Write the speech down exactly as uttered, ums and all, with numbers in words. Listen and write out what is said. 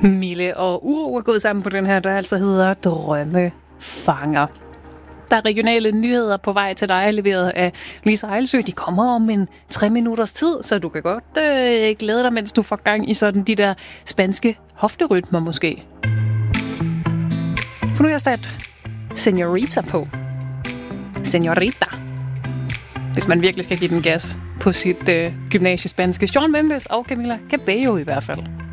Mille og Uro er gået sammen på den her, der altså hedder Drømmefanger. Der er regionale nyheder på vej til dig, leveret af Lisa Ejlsø. De kommer om en tre minutters tid, så du kan godt øh, glæde dig, mens du får gang i sådan de der spanske hofterytmer måske. For nu har jeg sat Señorita på. Señorita. Hvis man virkelig skal give den gas på sit øh, gymnasiespanske. Shawn Mendes og Camila Cabello i hvert fald.